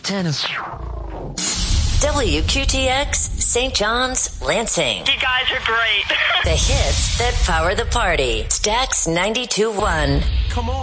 tennis. WQTX, St. John's, Lansing. You guys are great. The hits that power the party. Stax 92.1. Come on.